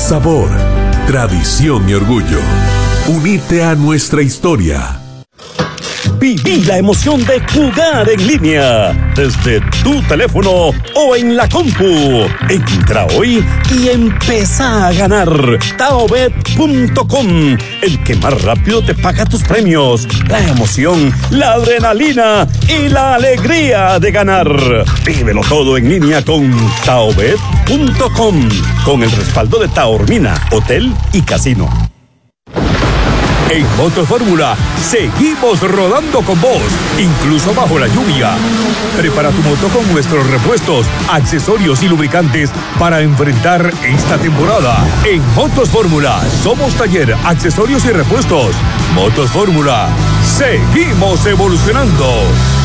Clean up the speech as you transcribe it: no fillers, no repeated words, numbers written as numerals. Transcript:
Sabor, tradición y orgullo. Unite a nuestra historia. Viví la emoción de jugar en línea desde tu teléfono o en la compu. Entra hoy y empezá a ganar. Taobet.com, el que más rápido te paga tus premios. La emoción, la adrenalina y la alegría de ganar. Vívelo todo en línea con Taobet.com, con el respaldo de Taormina, Hotel y Casino. En Motofórmula seguimos rodando con vos, incluso bajo la lluvia. Prepara tu moto con nuestros repuestos, accesorios y lubricantes para enfrentar esta temporada. En Motos Fórmula somos taller, accesorios y repuestos. Motos Fórmula, seguimos evolucionando.